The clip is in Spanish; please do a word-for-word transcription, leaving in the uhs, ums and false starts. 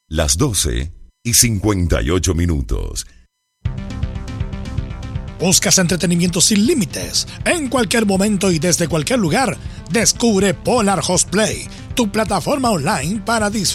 Las doce y cincuenta y ocho minutos. ¿Buscas entretenimiento sin límites? En cualquier momento y desde cualquier lugar, descubre Polar Host Play, tu plataforma online para disfrutar